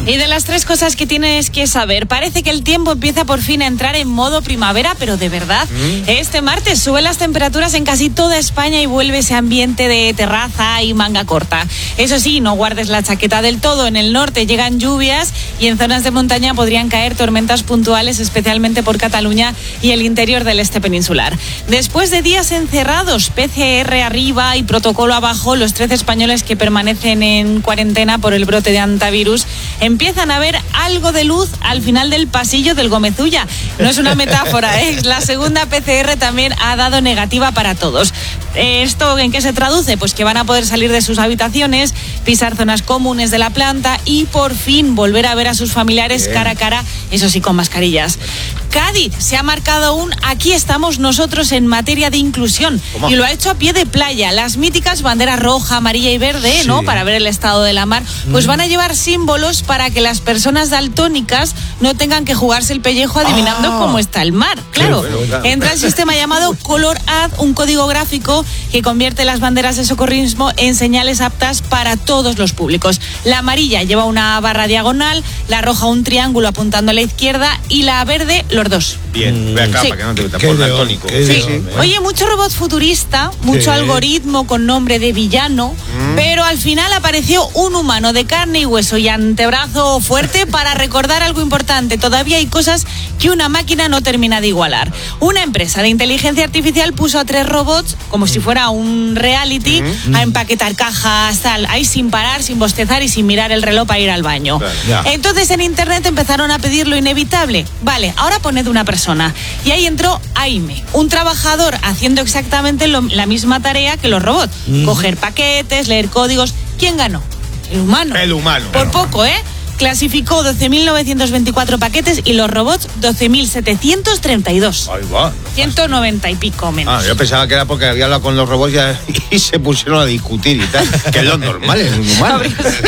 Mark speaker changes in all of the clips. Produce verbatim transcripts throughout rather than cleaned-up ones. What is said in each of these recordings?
Speaker 1: Y de las tres cosas que tienes que saber, parece que el tiempo empieza por fin a entrar en modo primavera, pero de verdad, ¿Mm? Este martes suben las temperaturas en casi toda España y vuelve ese ambiente de terraza y manga corta. Eso sí, no guardes la chaqueta del todo. En el norte llegan lluvias y en zonas de montaña podrían caer tormentas puntuales, especialmente por Cataluña y el interior del este peninsular. Después de días encerrados, P C R arriba y protocolo abajo, los trece españoles que permanecen en cuarentena por el brote de antivirus empiezan a ver algo de luz al final del pasillo del Gómez-Ulla. No es una metáfora, ¿eh? La segunda P C R también ha dado negativa para todos. ¿Esto en qué se traduce? Pues que van a poder salir de sus habitaciones, pisar zonas comunes de la planta y por fin volver a ver a sus familiares Bien. cara a cara, eso sí, con mascarillas. Cádiz se ha marcado un aquí estamos nosotros en materia de inclusión. ¿Cómo? Y lo ha hecho a pie de playa. Las míticas banderas roja, amarilla y verde, sí. ¿no? Para ver el estado de la mar, pues mm. van a llevar símbolos para que las personas daltónicas no tengan que jugarse el pellejo adivinando ah. cómo está el mar. Claro, pero, pero, entra el sistema llamado Color Ad, un código gráfico que convierte las banderas de socorrismo en señales aptas para todos los públicos. La amarilla lleva una barra diagonal, la roja un triángulo apuntando a la izquierda y la verde los dos.
Speaker 2: Bien, ve acá, sí. para que no te, te pongas tónico.
Speaker 1: Sí. Sí. Oye, mucho robot futurista, mucho sí. algoritmo con nombre de villano, mm. pero al final apareció un humano de carne y hueso y antebrazo fuerte para recordar algo importante. Todavía hay cosas que una máquina no termina de igualar. Una empresa de inteligencia artificial puso a tres robots, como si fuera un reality, mm. a empaquetar cajas, tal, ahí sin parar, sin bostezar y sin mirar el reloj para ir al baño. Claro. Entonces en internet empezaron a pedir lo inevitable. Vale, ahora poned una persona. Y ahí entró Aime, un trabajador haciendo exactamente lo, la misma tarea que los robots. Mm. Coger paquetes, leer códigos. ¿Quién ganó? El humano.
Speaker 2: El humano.
Speaker 1: Por el poco, ¿eh? Clasificó doce mil novecientos veinticuatro paquetes y los robots doce mil setecientos treinta y dos.
Speaker 2: Ahí va.
Speaker 1: ciento noventa y pico menos.
Speaker 2: Ah, yo pensaba que era porque había hablado con los robots ya, y se pusieron a discutir y tal. Que es lo normal, es un humano.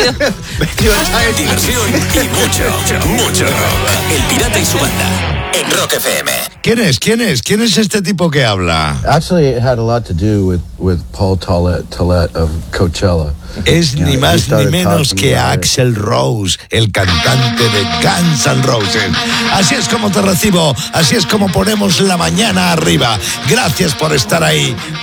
Speaker 3: Diversión y mucho, mucho rock. El Pirata y su banda en Rock F M.
Speaker 4: ¿Quién es? ¿Quién es? ¿Quién es este tipo que habla?
Speaker 5: Actually, it had a lot to do with, with Paul Tollett, Tollett of Coachella.
Speaker 4: Es ni más ni menos que Axl Rose, el cantante de Guns N' Roses. Así es como te recibo, así es como ponemos la mañana arriba. Gracias por estar ahí.